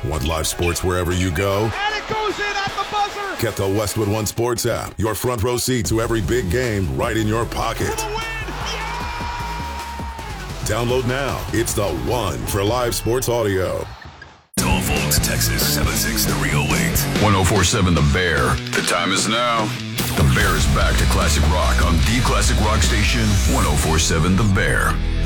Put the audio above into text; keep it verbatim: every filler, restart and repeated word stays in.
Want live sports wherever you go? And it goes in at the buzzer! Get the Westwood One Sports app. Your front row seat to every big game right in your pocket. For the win! Download now. It's the one for live sports audio. Tall Folks, Texas, seven six three oh eight. ten forty-seven The Bear. The time is now. The Bear is back to classic rock on the classic rock station, ten forty-seven The Bear.